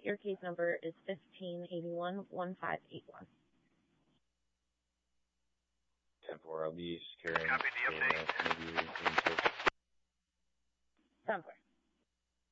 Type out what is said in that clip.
Your case number is 1581-1581. 10-4, I'll be securing. Copy the update. Sounds good.